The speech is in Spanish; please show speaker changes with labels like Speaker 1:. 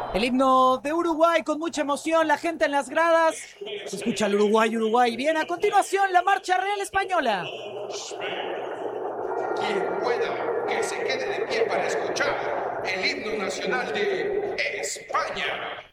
Speaker 1: El himno de Uruguay con mucha emoción, la gente en las gradas. Se escucha el Uruguay, Uruguay. Bien, a continuación la marcha real española.
Speaker 2: Quien pueda, que se quede de pie para escuchar el himno nacional de España.